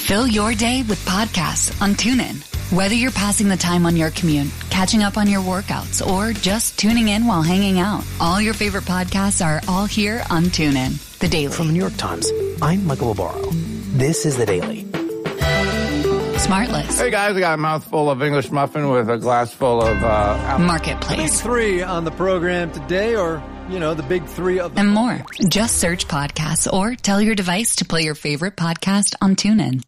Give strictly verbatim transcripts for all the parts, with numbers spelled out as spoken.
Fill your day with podcasts on TuneIn. Whether you're passing the time on your commute, catching up on your workouts, or just tuning in while hanging out, all your favorite podcasts are all here on TuneIn. The Daily. From the New York Times, I'm Michael Barbaro. This is The Daily. Smartless. Hey guys, I got a mouthful of English muffin with a glass full of uh, Marketplace. Big three on the program today, or, you know, the big three of the and more. Just search podcasts or tell your device to play your favorite podcast on TuneIn.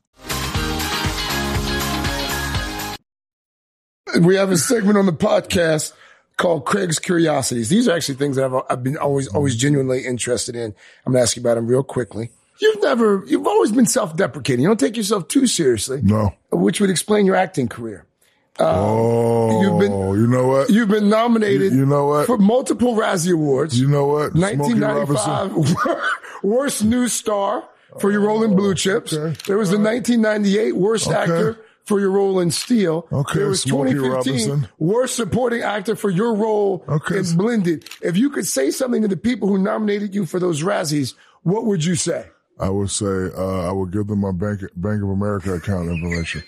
We have a segment on the podcast called Craig's Curiosities. These are actually things that I've, I've been always, always genuinely interested in. I'm going to ask you about them real quickly. You've never, you've always been self-deprecating. You don't take yourself too seriously. No. Which would explain your acting career. Uh, oh, you've been, you know what? You've been nominated you, you know what? for multiple Razzie Awards. You know what? nineteen ninety-five Worst New Star for your role in Blue Chips. Okay. There was the nineteen ninety-eight Worst okay. Actor for your role in Steel. Okay, there was Smokey twenty fifteen Robinson. Worst Supporting Actor for your role okay. in Blended. If you could say something to the people who nominated you for those Razzies, what would you say? I would say uh, I would give them my Bank Bank of America account information.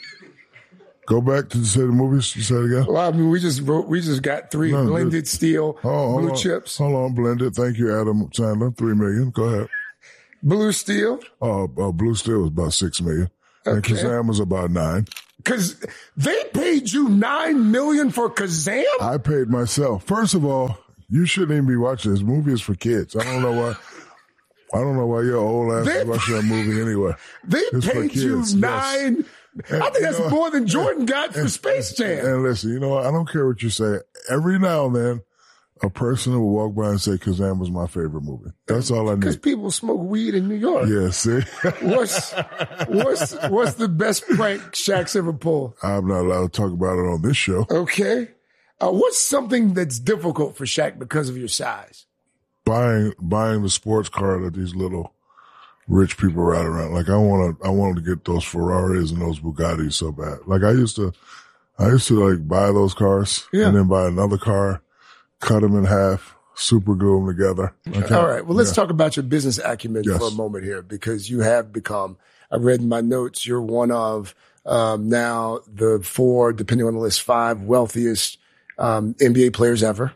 Go back to say the movies. You said it again. Well, I mean, we just wrote, we just got three: no, Blended, Steel, oh, Blue on. Chips. Hold on, Blended. Thank you, Adam Sandler. Three million. Go ahead. Blue Steel. Uh, uh Blue Steel was about six million, okay. and Kazam was about nine. Because they paid you nine million for Kazam? I paid myself. First of all, you shouldn't even be watching this movie. Is for kids. I don't know why. I don't know why your old ass they, is watching that movie anyway. They it's paid you nine. Yes. I think that's know, more than Jordan got for and, Space Jam. And listen, you know what? I don't care what you say. Every now and then, a person will walk by and say Kazam was my favorite movie. That's all I need. Because people smoke weed in New York. Yeah, see? what's, what's, what's the best prank Shaq's ever pulled? I'm not allowed to talk about it on this show. Okay. Uh, what's something that's difficult for Shaq because of your size? Buying, buying the sports car that these little rich people ride around. Like I want to, I wanted to get those Ferraris and those Bugattis so bad. Like I used to, I used to like buy those cars yeah. and then buy another car, cut them in half, super glue them together. Okay. All right. Well, let's yeah. talk about your business acumen yes. for a moment here, because you have become, I read in my notes, you're one of, um, now the four, depending on the list, five wealthiest, um, N B A players ever.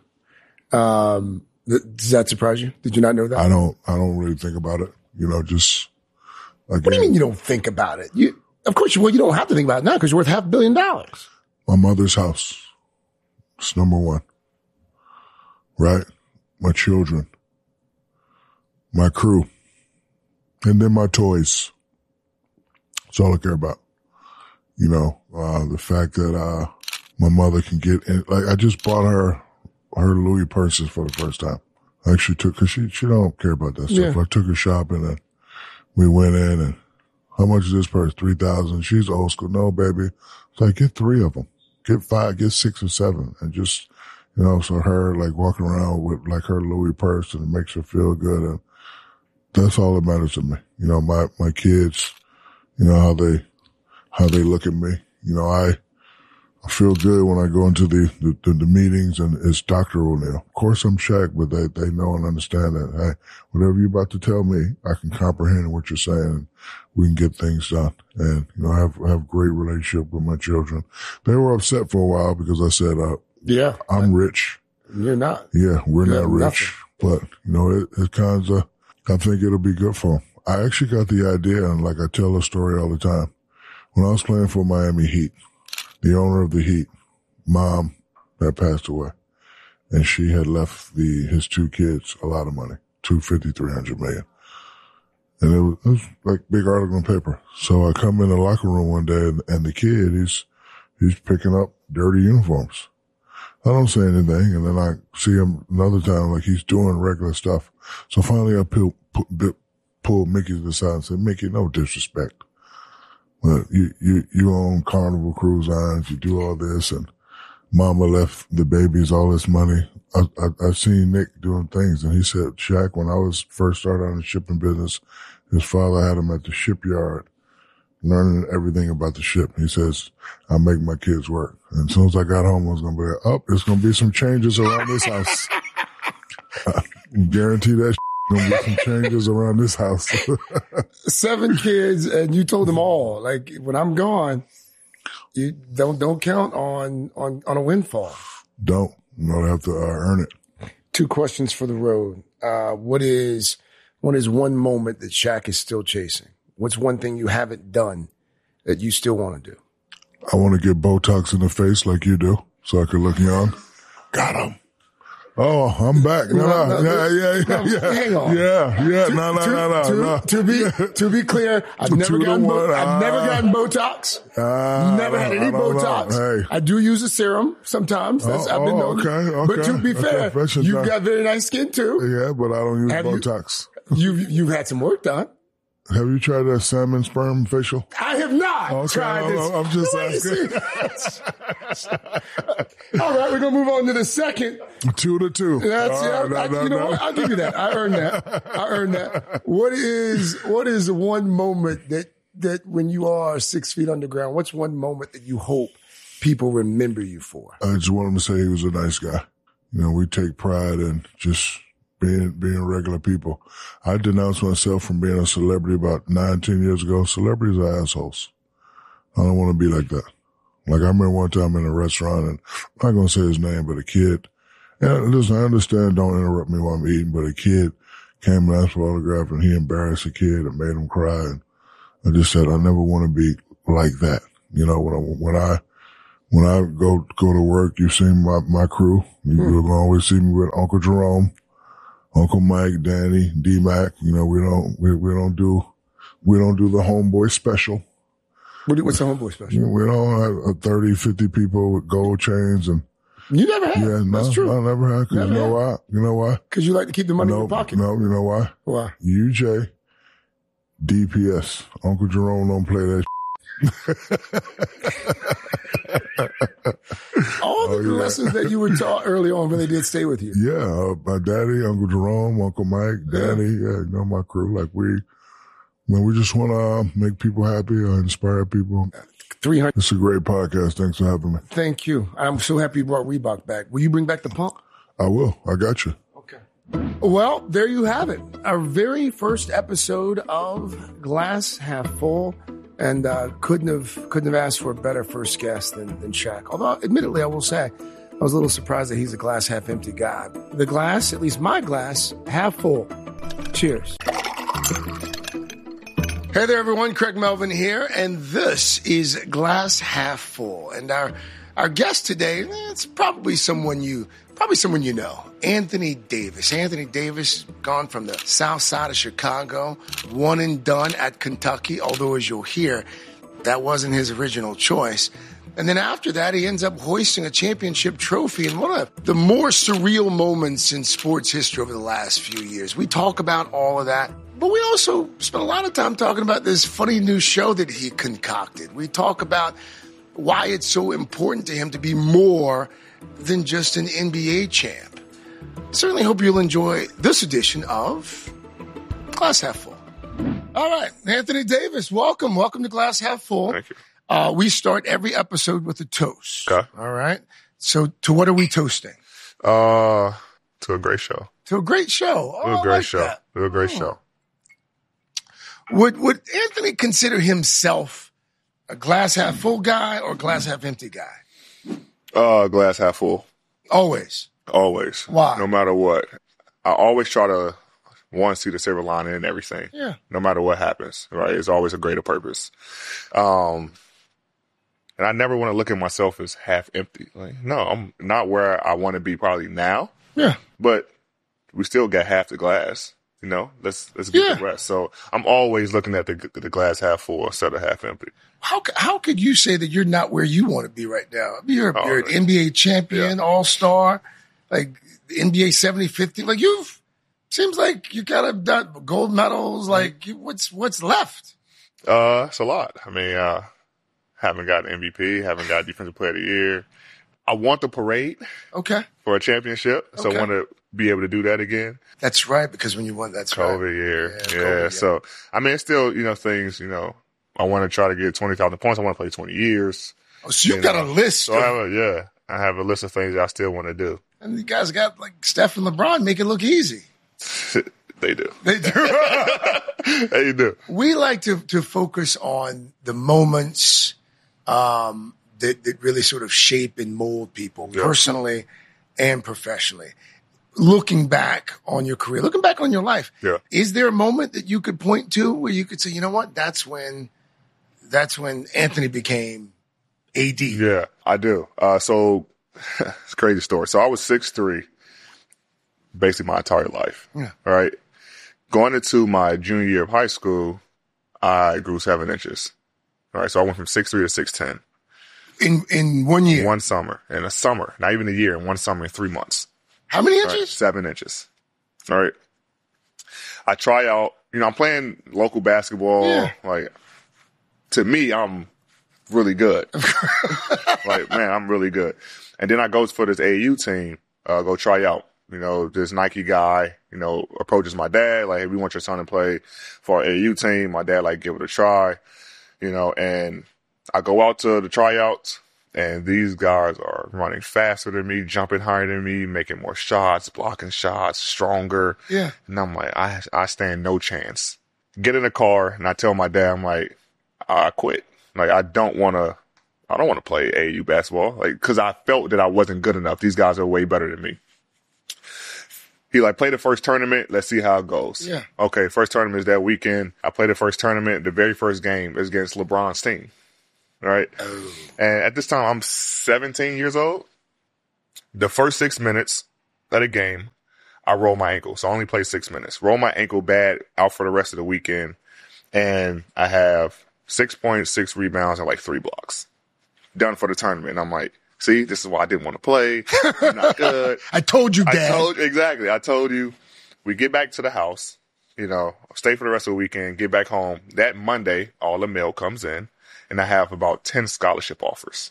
Um, does that surprise you? Did you not know that? I don't, I don't really think about it. You know, just. Again, what do you mean you don't think about it? You, of course, you, well, you don't have to think about it now because you're worth half a billion dollars. My mother's house. It's number one. Right? My children. My crew. And then my toys. That's all I care about. You know, uh, the fact that, uh, my mother can get in, like, I just bought her, her Louis purses for the first time. I actually took, cause she, she don't care about that stuff. Yeah. I took her shopping and we went in and how much is this purse? three thousand. She's old school. No, baby. It's like, get three of them. Get five, get six or seven and just, you know, so her like walking around with like her Louis purse and it makes her feel good. And that's all that matters to me. You know, my, my kids, you know, how they, how they look at me. You know, I, I feel good when I go into the, the, the meetings and it's Doctor O'Neal. Of course I'm Shaq, but they, they know and understand that, hey, whatever you're about to tell me, I can comprehend what you're saying and we can get things done. And, you know, I have, I have a great relationship with my children. They were upset for a while because I said, uh, yeah, I'm rich. You're not. Yeah, we're You're not rich, nothing. but you know, it, it kind of, I think it'll be good for them. I actually got the idea and like I tell a story all the time. When I was playing for Miami Heat, the owner of the Heat, mom that passed away, and she had left the his two kids a lot of money, two fifty, three hundred million, and it was, it was like big article in paper. So I come in the locker room one day, and, and the kid he's he's picking up dirty uniforms. I don't say anything, and then I see him another time like he's doing regular stuff. So finally, I pull, pull, pull Mickey to the side and said, "Mickey, no disrespect. But you, you, you own Carnival Cruise Lines, you do all this, and mama left the babies all this money. I, I, I've seen Nick doing things, and he said, Shaq, when I was first started on the shipping business, his father had him at the shipyard, learning everything about the ship. He says, I make my kids work. And as soon as I got home, I was going to be like, oh, there's going to be some changes around this house. I guarantee that Gonna be some changes around this house. Seven kids, and you told them all, like, when I'm gone, you don't don't count on on on a windfall. Don't. You know, I have to uh, earn it. Two questions for the road. Uh, what is what is one moment that Shaq is still chasing? What's one thing you haven't done that you still want to do? I want to get Botox in the face like you do, so I can look young. Got him. Oh, I'm back. No, no, no, yeah, yeah, yeah, yeah. Hang on. Yeah, yeah. No, no, to, no, no, to, no. To be to be clear, I've never gotten bo- I've never gotten Botox. Uh, never had any Botox. Hey. I do use a serum sometimes. That's, Oh, I've been oh, known. okay, okay. But to be fair, Okay, you've time. got very nice skin too. Yeah, but I don't use Have you- Botox. You've you've had some work done. Have you tried that salmon sperm facial? I have not Okay, tried I'm, this. I'm just Wait, asking. All right, we're gonna move on to the second. Two to two. That's All it. right, I, no, you no, know no. what? I'll give you that. I earned that. I earned that. What is what is the one moment that that when you are six feet underground? What's one moment that you hope people remember you for? I just want him to say he was a nice guy. You know, we take pride in just being being regular people. I denounced myself from being a celebrity about nine, ten years ago. Celebrities are assholes. I don't want to be like that. Like, I remember one time in a restaurant, and I'm not going to say his name, but a kid, and listen, I understand, don't interrupt me while I'm eating, but a kid came and asked for an autograph, and he embarrassed a kid and made him cry. And I just said, I never want to be like that. You know, when I, when I, when I go, go to work, you've seen my, my crew. You Hmm. will always see me with Uncle Jerome, Uncle Mike, Danny, D-Mac. You know, we don't, we, we don't do, we don't do the homeboy special. What, what's the homeboy special? We don't have thirty, fifty people with gold chains and You never had. yeah, no, That's true. I never had. Cause Never you know had. why? You know why? Because you like to keep the money no, in your pocket. no, you know why? Why? U J, D P S. Uncle Jerome don't play that. All the Oh, yeah. lessons that you were taught early on really did stay with you. Yeah, uh, my daddy, Uncle Jerome, Uncle Mike, Danny, yeah, you know, my crew. Like we, when we just want to uh, make people happy or inspire people. three hundred. It's a great podcast. Thanks for having me. Thank you. I'm so happy you brought Reebok back. Will you bring back the pump? I will. I got you. Okay. Well, there you have it. Our very first episode of Glass Half Full. And uh, couldn't have couldn't have asked for a better first guest than, than Shaq. Although, admittedly, I will say, I was a little surprised that he's a glass half empty guy. The glass, at least my glass, half full. Cheers. Hey there, everyone. Craig Melvin here, and this is Glass Half Full. And our our guest today, eh, it's probably someone you probably someone you know, Anthony Davis. Anthony Davis, gone from the south side of Chicago, one and done at Kentucky, although as you'll hear, that wasn't his original choice. And then after that, he ends up hoisting a championship trophy in one of the more surreal moments in sports history over the last few years. We talk about all of that, but we also spent a lot of time talking about this funny new show that he concocted. We talk about why it's so important to him to be more than just an N B A champ. Certainly hope you'll enjoy this edition of Glass Half Full. All right, Anthony Davis, welcome. Welcome to Glass Half Full. Thank you. Uh, we start every episode with a toast. Okay. All right. So to what are we toasting? Uh, to a great show. To a great show. Oh, To a I great like show. that. To a great Oh. show. Would would Anthony consider himself a glass half full guy or glass half empty guy? Uh, glass half full. Always. Always. Why? No matter what. I always try to, one, see the silver lining in everything. Yeah. No matter what happens, right? It's always a greater purpose. Um, and I never want to look at myself as half empty. Like, no, I'm not where I want to be probably now, Yeah. but we still got half the glass. You know, let's let's get Yeah. the rest. So I'm always looking at the the glass half full instead of half empty. How c- how could you say that you're not where you want to be right now? You're, Oh, you're an man. N B A champion, all star, like the N B A seventy fifty. Like you've seems like you got a done gold medals. Like you- what's what's left? Uh, it's a lot. I mean, uh, haven't got M V P, haven't got Defensive Player of the Year. I want the parade Okay, for a championship, so Okay. I want to be able to do that again. that's right. Because when you won, that's COVID right. year, Yeah, yeah. COVID year. So I mean, it's still, you know, things. You know, I want to try to get twenty thousand points. I want to play twenty years. Oh, so you You got know, a list, So I have a, yeah, I have a list of things I still want to do. and you guys got like Steph and LeBron make it look easy. They do. They do. They do. We like to to focus on the moments um, that that really sort of shape and mold people Yeah. personally and professionally. Looking back on your career, looking back on your life, Yeah. is there a moment that you could point to where you could say, you know what, that's when, that's when Anthony became A D? Yeah, I do. Uh, so it's a crazy story. So I was six three, basically my entire life. Yeah. All right. Going into my junior year of high school, I grew seven inches. All right. So I went from six three to six ten. In in one year, One summer, in a summer, not even a year, in one summer, in three months. how many All right, inches? seven inches. All right. I try out, you know, I'm playing local basketball. Yeah. Like, to me, I'm really good. Like, man, I'm really good. And then I go for this A A U team, uh, go try out. You know, this Nike guy, you know, approaches my dad, like, hey, we want your son to play for our A A U team. My dad, like, give it a try, you know, and I go out to the tryouts. And these guys are running faster than me, jumping higher than me, making more shots, blocking shots, stronger. Yeah. And I'm like, I I stand no chance. Get in the car, and I tell my dad, I'm like, I quit. Like, I don't want to, I don't want to play A A U basketball. Like, because I felt that I wasn't good enough. These guys are way better than me. He like, play the first tournament. Let's see how it goes. Yeah. Okay, first tournament is that weekend. I played the first tournament. The very first game is against LeBron's team. Right? Oh. And at this time, I'm seventeen years old. The first six minutes of the game, I roll my ankle. So I only play six minutes. Roll my ankle bad, out for the rest of the weekend. And I have six points, six rebounds, and like three blocks. Done for the tournament. And I'm like, see, this is why I didn't want to play. I'm not good. I told you, Dad. I told exactly. I told you. We get back to the house, you know, stay for the rest of the weekend, get back home. That Monday, all the mail comes in. And I have about ten scholarship offers.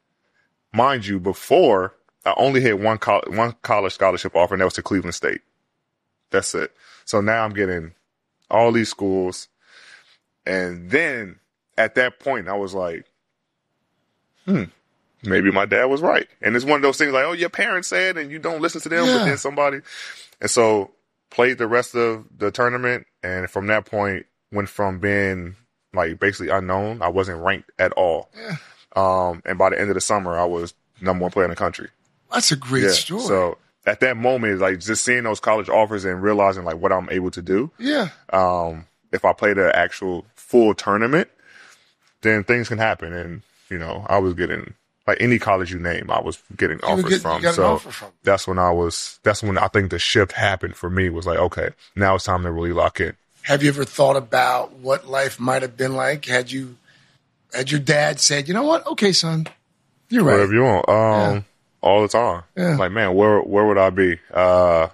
Mind you, before, I only had one, col- one college scholarship offer, and that was to Cleveland State. That's it. So now I'm getting all these schools. And then at that point, I was like, hmm, maybe my dad was right. And it's one of those things like, oh, your parents said, and you don't listen to them, Yeah. but then somebody. And so played the rest of the tournament. And from that point, went from being like basically unknown. I wasn't ranked at all. Yeah. Um, and by the end of the summer, I was number one player in the country. That's a great Yeah. story. So at that moment, like just seeing those college offers and realizing like what I'm able to do. yeah. Um, if I play the actual full tournament, then things can happen. And, you know, I was getting like any college you name, I was getting You were offers getting- you from. got an So offer from. that's when I was, that's when I think the shift happened for me was like, okay, now it's time to really lock in. Have you ever thought about what life might have been like had you, had your dad said, you know what? Okay, son, you're right. Whatever you want. Um, Yeah. all the time. Yeah. Like, man, where, where would I be? Uh,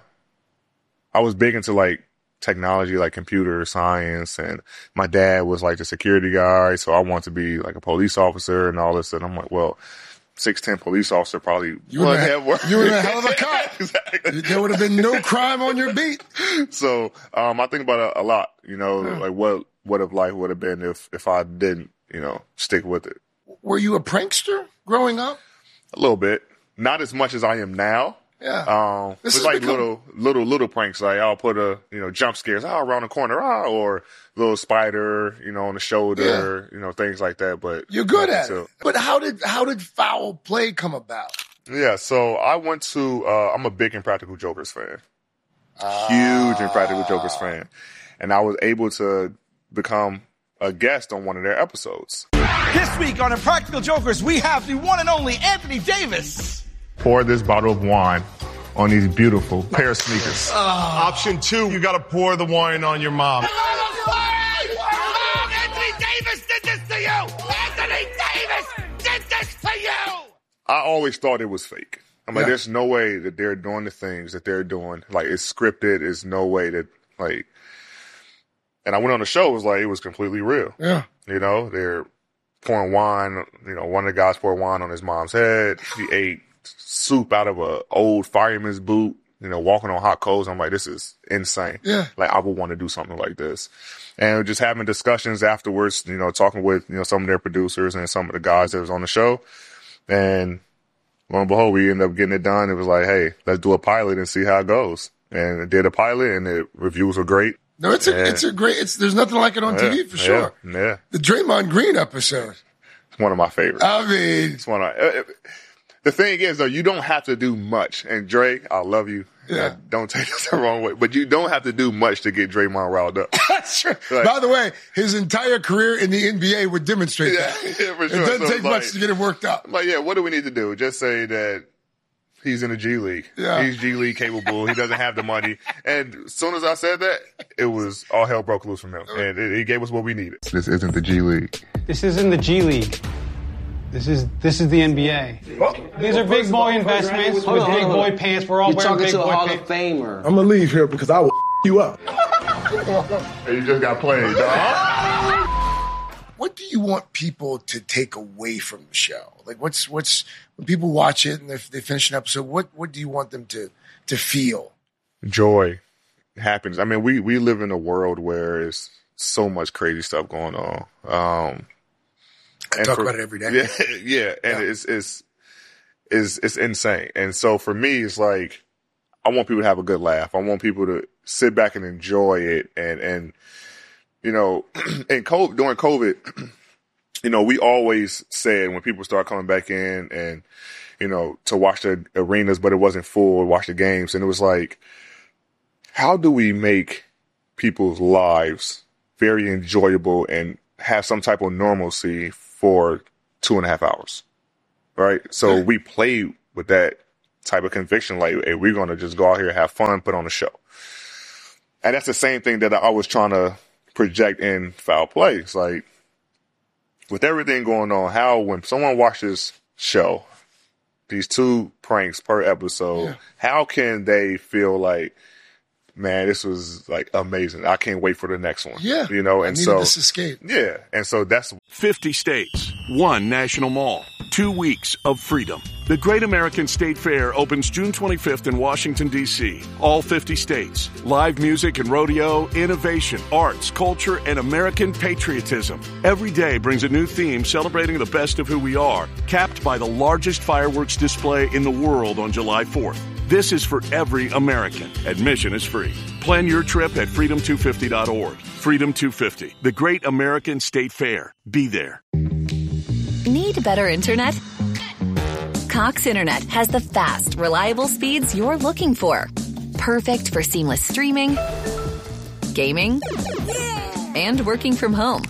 I was big into like technology, like computer science, and my dad was like the security guy. So I wanted to be like a police officer and all this. And I'm like, well, six ten police officer probably You were would a- have worked. you were a hell of a cop. Exactly. There would have been no crime on your beat. So, um, I think about it a lot, you know, like what, what if life would have been if, if I didn't, you know, stick with it Were you a prankster growing up? a little bit, not as much as I am now. Yeah. Um, This it's has like become- little, little, little pranks. Like I'll put a, you know, jump scares, ah, around the corner, ah, or little spider, you know, on the shoulder, you know, things like that. But You're good at so, it. But how did how did foul play come about? Yeah. So I went to, uh, I'm a big Impractical Jokers fan, huge Impractical Jokers fan. And I was able to become a guest on one of their episodes. This week on Impractical Jokers, we have the one and only Anthony Davis. Pour this bottle of wine on these beautiful pair of sneakers. Option two, you gotta pour the wine on your mom. Anthony Davis did this to you! Anthony Davis did this to you! I always thought it was fake. I'm like, Yeah. there's no way that they're doing the things that they're doing. Like, it's scripted. There's no way that, like, and I went on the show. It was like, it was completely real. Yeah. You know, they're pouring wine. You know, one of the guys poured wine on his mom's head. He ate soup out of a old fireman's boot, you know, walking on hot coals. I'm like, this is insane. Yeah. Like, I would want to do something like this. And just having discussions afterwards, you know, talking with, you know, some of their producers and some of the guys that was on the show. And lo and behold, we ended up getting it done. It was like, hey, let's do a pilot and see how it goes. and did a pilot, and the reviews were great. No, it's a, and, it's a great, it's, there's nothing like it on yeah, T V for sure. Yeah, yeah. The Draymond Green episode. It's one of my favorites. I mean, it's one of uh, the thing is though, you don't have to do much. And Dre, I love you. Yeah. Uh, don't take this the wrong way, but you don't have to do much to get Draymond riled up. That's true. Like, by the way, his entire career in the N B A would demonstrate yeah, that. Yeah, for sure. It doesn't so take like, much to get him worked up. I'm like, yeah, what do we need to do? Just say that he's in the G League. Yeah. He's G League capable. He doesn't have the money. And as soon as I said that, it was all hell broke loose from him. And it, it gave us what we needed. This isn't the G League. This isn't the G League. This is this is the N B A. Well, These are big boy investments with big boy pants. We're all You're wearing talking big to a boy Hall pants. of Famer. I'm gonna leave here because I will you up. Hey, you just got played, dog. What do you want people to take away from the show? Like, what's what's when people watch it and if they finish an episode, what what do you want them to to feel? Joy, happiness. I mean, we we live in a world where there's so much crazy stuff going on. Um, I talk for, about it every day. Yeah, yeah, and yeah. it's it's it's it's insane. And so for me, it's like I want people to have a good laugh. I want people to sit back and enjoy it. And and you know, in COVID, during COVID, you know, we always said when people start coming back in and you know to watch the arenas, but it wasn't full, watch the games, and it was like, how do we make people's lives very enjoyable and have some type of normalcy for two and a half hours, right? So we play with that type of conviction, like, hey, we're going to just go out here, have fun, put on a show. And that's the same thing that I was trying to project in Foul Play. It's like, with everything going on, how when someone watches show, these two pranks per episode, yeah. how can they feel like, man, this was like amazing. I can't wait for the next one. Yeah. You know, and I needed so this escape. Yeah. And so that's fifty states, one national mall, two weeks of freedom. The Great American State Fair opens June twenty-fifth in Washington, D C All fifty states. Live music and rodeo, innovation, arts, culture, and American patriotism. Every day brings a new theme celebrating the best of who we are, capped by the largest fireworks display in the world on July fourth. This is for every American. Admission is free. Plan your trip at freedom two fifty dot org. Freedom two fifty, the Great American State Fair. Be there. Need better internet? Cox Internet has the fast, reliable speeds you're looking for. Perfect for seamless streaming, gaming, and working from home.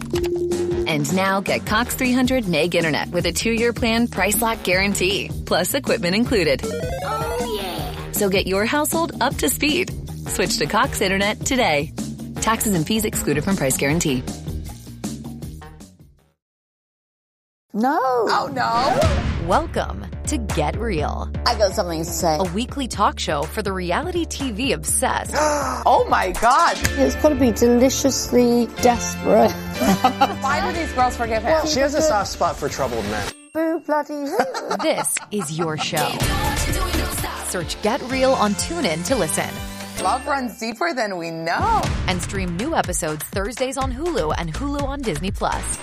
And now get Cox three hundred meg internet with a two-year plan price lock guarantee, plus equipment included. Oh, yeah. So get your household up to speed. Switch to Cox Internet today. Taxes and fees excluded from price guarantee. No. Oh, no. Welcome to Get Real. I got something to say. A weekly talk show for the reality T V obsessed. Oh, my God. It's got to be deliciously desperate. Why do these girls forgive him? Well, she has a soft spot for troubled men. Boo bloody who. This is your show. Search Get Real on TuneIn to listen. Love runs deeper than we know. And stream new episodes Thursdays on Hulu and Hulu on Disney Plus.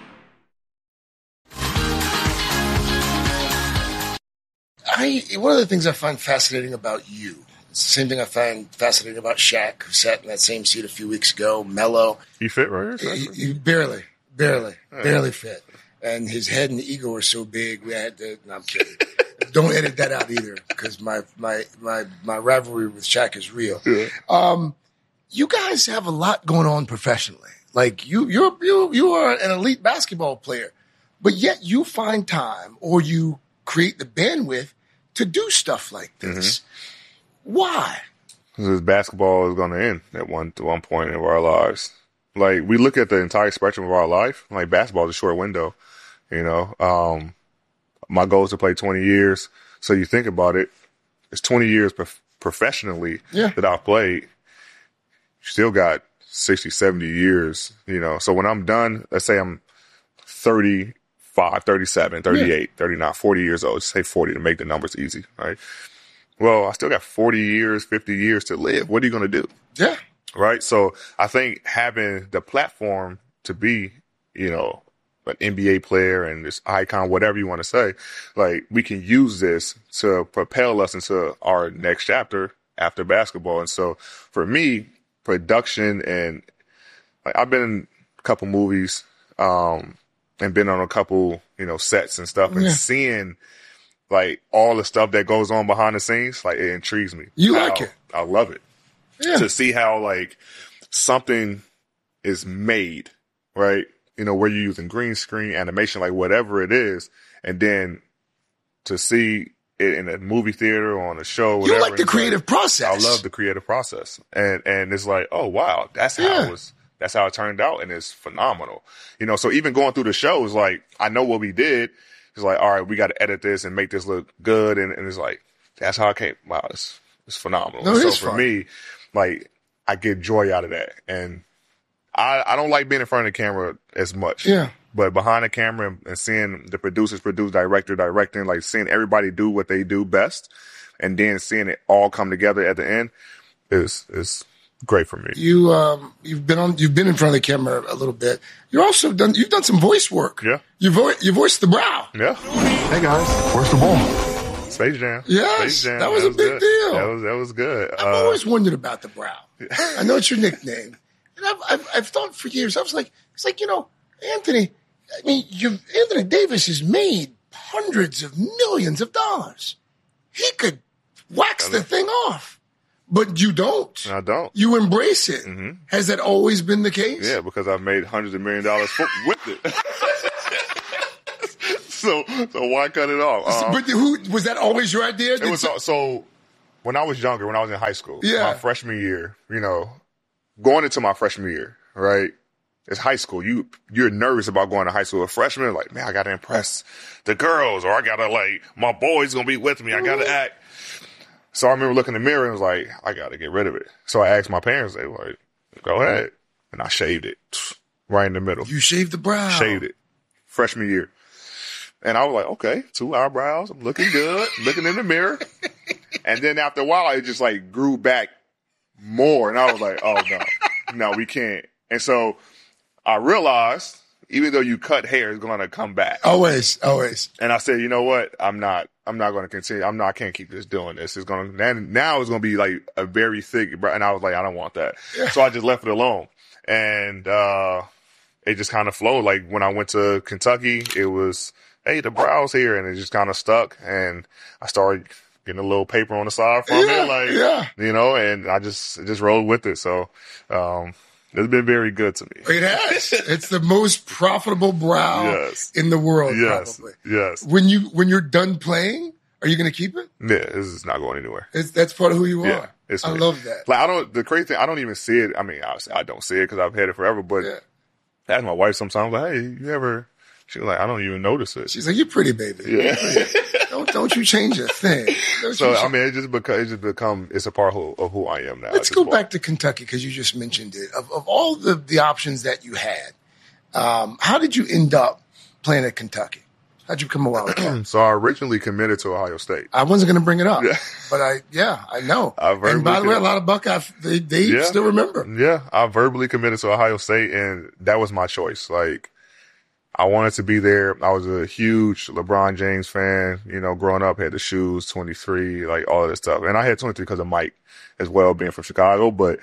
I, one of the things I find fascinating about you, it's the same thing I find fascinating about Shaq, who sat in that same seat a few weeks ago, Melo. He fit right here? He, he barely, barely, yeah. barely fit. And his head and ego are so big, we had to, no, I'm kidding. Don't edit that out either, because my, my, my, my rivalry with Shaq is real. Yeah. Um, you guys have a lot going on professionally. Like, you, you're, you, you are an elite basketball player, but yet you find time or you create the bandwidth to do stuff like this. Mm-hmm. Why? Because basketball is going to end at one to one point in our lives. Like, we look at the entire spectrum of our life. Like, basketball is a short window. You know, um, my goal is to play twenty years. So you think about it, it's twenty years prof- professionally yeah. that I've played. You still got sixty, seventy years, you know. So when I'm done, let's say I'm thirty-five, thirty-seven, thirty-eight, yeah. thirty-nine, forty years old. Just say forty to make the numbers easy, right? Well, I still got forty years, fifty years to live. What are you going to do? Yeah. Right? So I think having the platform to be, you know, an N B A player and this icon, whatever you want to say, like, we can use this to propel us into our next chapter after basketball. And so for me, production and like I've been in a couple movies, um, and been on a couple, you know, sets and stuff, and Yeah. seeing like all the stuff that goes on behind the scenes, like it intrigues me. You How- like it? I love it. Yeah. To see how like something is made, right? You know, where you're using green screen, animation, like whatever it is, and then to see it in a movie theater or on a show. Whatever, You like the it's creative process. I love the creative process, and and it's like, oh wow, that's how Yeah. it was. That's how it turned out, and it's phenomenal. You know, so even going through the shows, like I know what we did. It's like, all right, we got to edit this and make this look good, and, and it's like that's how I came. Wow, it's it's phenomenal. No, it so is for fun. me, like I get joy out of that, and I I don't like being in front of the camera as much. Yeah. But behind the camera and, and seeing the producers produce, director directing, like seeing everybody do what they do best, and then seeing it all come together at the end is is great for me. You um you've been on you've been in front of the camera a little bit. You're also done you've done some voice work. Yeah. You vo- you voiced the Brow. Yeah. Hey guys, Where's the ball? Space Jam. Yes, Space Jam. that was a big good. deal. That was that was good. I've Uh, always wondered about the Brow. I know it's your nickname, and I've, I've I've thought for years. I was like, it's like you know, Anthony. I mean, you Anthony Davis has made hundreds of millions of dollars. He could wax the thing off, but you don't. I don't. You embrace it. Mhm. Has that always been the case? Yeah, because I've made hundreds of million dollars fo- with it. so so why cut it off? Um, but who was that? Always your idea? It was so, so when I was younger, when I was in high school, Yeah. my freshman year, you know, going into my freshman year, right? It's high school. You you're nervous about going to high school. A freshman, like, man, I gotta impress the girls, or I gotta like my boy's gonna be with me. I gotta act. So I remember looking in the mirror and was like, I gotta get rid of it. So I asked my parents, they were like, go ahead, and I shaved it right in the middle. You shaved the brow. Shaved it freshman year. And I was like, okay, two eyebrows. I'm looking good, looking in the mirror. And then after a while, it just like grew back more. And I was like, oh no, no, we can't. And so I realized even though you cut hair, it's going to come back. Always, always. And I said, you know what? I'm not, I'm not going to continue. I'm not, I can't keep this doing this. It's going to, now it's going to be like a very thick, and I was like, I don't want that. Yeah. So I just left it alone. And, uh, it just kind of flowed. Like when I went to Kentucky, it was, hey, the brow's here, and it just kind of stuck. And I started getting a little paper on the side from Yeah, it, like, yeah. you know, and I just, just rolled with it. So, um, it's been very good to me. It has. It's the most profitable brow Yes. in the world, Yes. probably. Yes. When you when you're done playing, are you going to keep it? Yeah, this is not going anywhere. It's, that's part of who you Yeah, are. it's I me. love that. Like I don't. The crazy thing, I don't even see it. I mean, obviously, I don't see it because I've had it forever. But Yeah. I ask my wife sometimes, like, "Hey, you ever?" She's like, "I don't even notice it." She's like, "You're pretty, baby. Yeah. don't don't you change a thing." Don't So you I change- mean, it just become it just become it's a part of who, of who I am now. Let's at go this point. back to Kentucky because you just mentioned it. Of, of all the, the options that you had, um, how did you end up playing at Kentucky? How'd you come along with that? So I originally committed to Ohio State. I wasn't going to bring it up, Yeah. but I, yeah, I know. I And by the verbally way, a could- lot of Buckeye, they, they Yeah. still remember. Yeah, I verbally committed to Ohio State, and that was my choice. Like, I wanted to be there. I was a huge LeBron James fan. You know, growing up, had the shoes, twenty-three, like all of this stuff. And I had twenty-three because of Mike as well, being from Chicago. But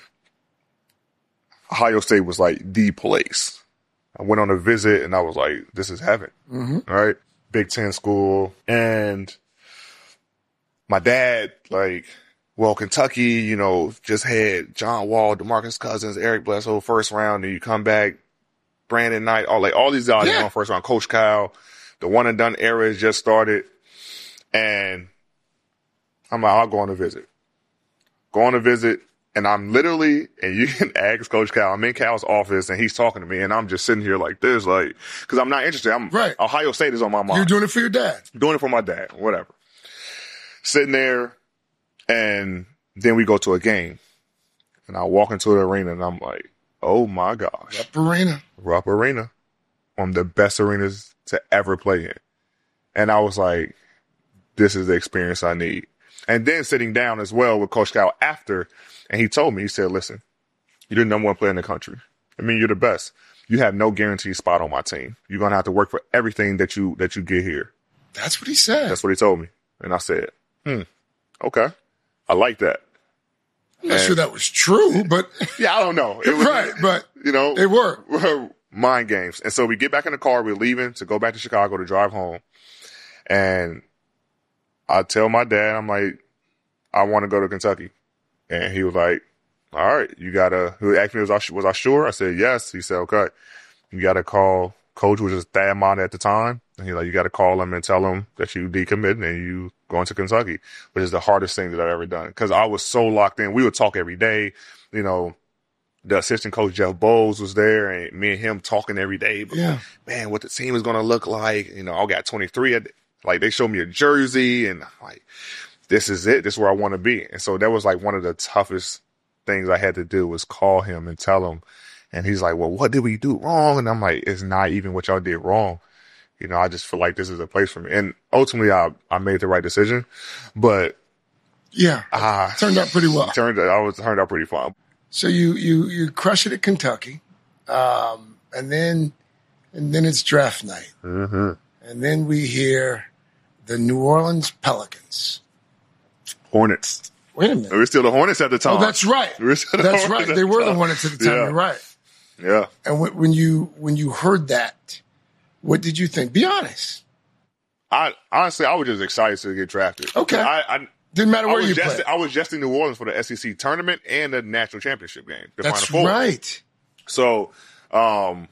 Ohio State was like the place. I went on a visit, and I was like, this is heaven. Mm-hmm. All right. Big Ten school. And my dad, like, well, Kentucky, you know, just had John Wall, DeMarcus Cousins, Eric Bledsoe first round, and you come back, Brandon Knight, all like all these guys Yeah. on first round. Coach Kyle, the one and done era has just started. And I'm like, I'll go on a visit. Go on a visit. And I'm literally, and you can ask Coach Cal, I'm in Cal's office and he's talking to me and I'm just sitting here like this, like, cause I'm not interested. I'm Right. Ohio State is on my mind. You're doing it for your dad. Doing it for my dad, whatever. Sitting there, and then we go to a game. And I walk into the arena and I'm like, oh my gosh. Rupp Arena. Rupp Arena. One of the best arenas to ever play in. And I was like, this is the experience I need. And then sitting down as well with Coach Cal after, and he told me, he said, listen, you're the number one player in the country. I mean, you're the best. You have no guaranteed spot on my team. You're going to have to work for everything that you that you get here. That's what he said. That's what he told me. And I said, hmm, okay. I like that. I'm not And- sure that was true, but Yeah, I don't know. It was, right, but you know, they were. mind games. And so we get back in the car, we're leaving to go back to Chicago to drive home. And I tell my dad, I'm like, I want to go to Kentucky. And he was like, all right, you gotta, he asked me, was I, was I sure? I said, yes. He said, okay, you gotta call coach, which was Thad Matta at the time. And he like, you gotta call him and tell him that you decommitted and you going to Kentucky, which is the hardest thing that I've ever done. Cause I was so locked in. We would talk every day, you know. The assistant coach, Jeff Bowles, was there, and me and him talking every day. But, yeah. man, what the team is going to look like. You know, I got twenty-three. At, like, they showed me a jersey, and I'm like, this is it. This is where I want to be. And so that was, like, one of the toughest things I had to do was call him and tell him. And he's like, well, what did we do wrong? And I'm like, it's not even what y'all did wrong. You know, I just feel like this is a place for me. And ultimately, I, I made the right decision. But, yeah, uh, turned out pretty well. Turned out, I was turned out pretty fun. So you you you crush it at Kentucky, um, and then and then it's draft night, mm-hmm. and then we hear the New Orleans Pelicans, Hornets. Wait a minute, we were still the Hornets at the time. Oh, that's right. We were still the that's Hornets right. They the were time. the Hornets at the time. Yeah. You're right. Yeah. And when, when you when you heard that, what did you think? Be honest. I honestly, I was just excited to get drafted. Okay. I, I didn't matter where I was you just, played. I was just in New Orleans for the S E C tournament and the national championship game. The That's Final Four. right. So, um,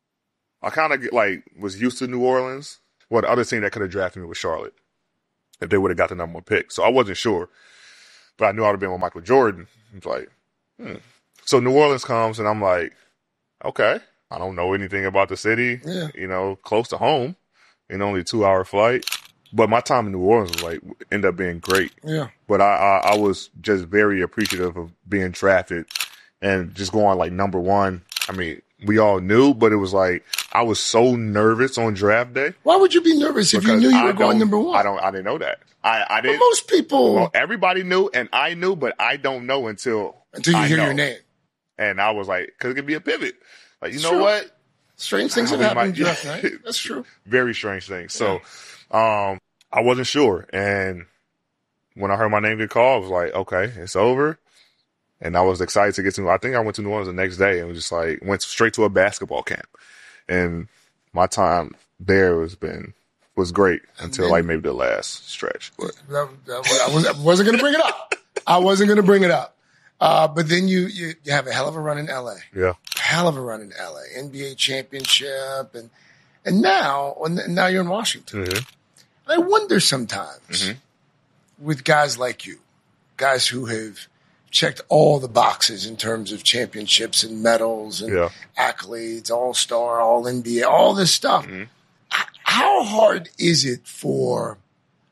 I kind of like was used to New Orleans. Well, the other team that could have drafted me was Charlotte if they would have got the number one pick. So I wasn't sure, but I knew I would have been with Michael Jordan. It's like, hmm. So New Orleans comes and I'm like, okay, I don't know anything about the city. Yeah. You know, close to home, and only a two hour flight. But my time in New Orleans was like ended up being great. Yeah. But I, I I was just very appreciative of being drafted and just going like number one. I mean, we all knew, but it was like I was so nervous on draft day. Why would you be nervous if you Because knew you I were going don't- number one? I don't. I didn't know that. I I But didn't. most people Well, everybody knew, and I knew, but I don't know until until you I hear know. your name. And I was like, because it could be a pivot. Like, you know True. what? Strange things have We happened might- in draft night. That's true. Very strange things. So, um, I wasn't sure. And when I heard my name get called, I was like, okay, it's over. And I was excited to get to, I think I went to New Orleans the next day and was just like, went straight to a basketball camp. And my time there was been, was great until then- like maybe the last stretch. But That, that, I, was, I wasn't going to bring it up. I wasn't going to bring it up. Uh, but then you, you you have a hell of a run in L A. yeah. Hell of a run in L A. N B A championship. And and now, and now you're in Washington. Mm-hmm. I wonder sometimes Mhm. with guys like you, guys who have checked all the boxes in terms of championships and medals and Yeah. accolades, all-star, all-N B A, all this stuff. Mhm. H- How hard is it for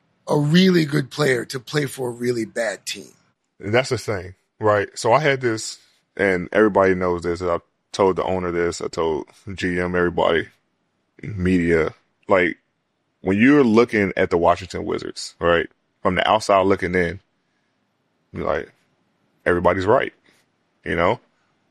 a really good player to play for a really bad team? And that's the thing, right? So I had this, and everybody knows this. I told the owner this. I told G M, everybody, media. Like, when you're looking at the Washington Wizards, right, from the outside looking in, you're like, everybody's right, you know?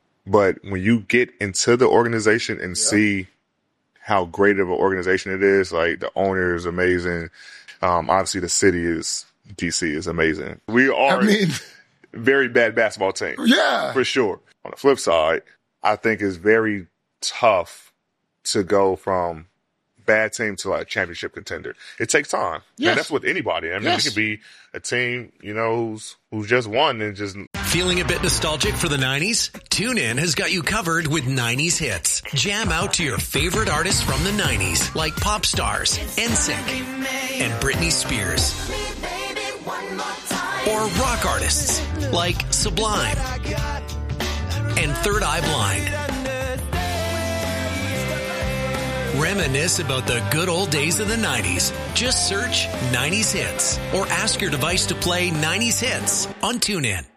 But when you get into the organization and see how great of an organization it is, like the owner is amazing. Um, obviously the city is, D C is amazing. We are I mean, a very bad basketball team. yeah. For sure. On the flip side, I think it's very tough to go from bad team to like a championship contender. It takes time. Yes. And that's with anybody. I mean, Yes. it could be a team, you know, who's, who's just won and just. Feeling a bit nostalgic for the nineties? TuneIn has got you covered with nineties hits. Jam out to your favorite artists from the nineties, like Pop Stars, N Sync, and Britney Spears. Or rock artists, like Sublime and Third Eye Blind. Reminisce about the good old days of the nineties. Just search nineties hits or ask your device to play nineties hits on TuneIn.